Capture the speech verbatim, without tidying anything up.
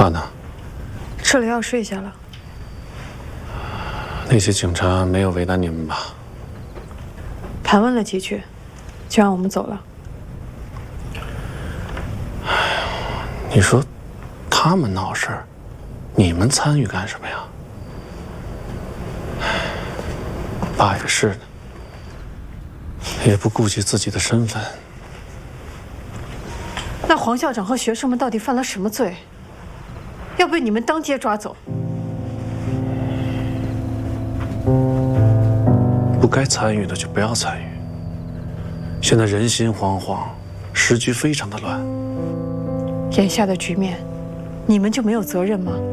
爸呢？ 吃了药睡下了。 那些警察没有为难你们吧？ 盘问了几句，就让我们走了。 你说，他们闹事儿，你们参与干什么呀？爸也是的，也不顾及自己的身份。 那黄校长和学生们到底犯了什么罪？要被你们当街抓走？ 不该参与的就不要参与。现在人心惶惶，时局非常的乱。 眼下的局面，你们就没有责任吗？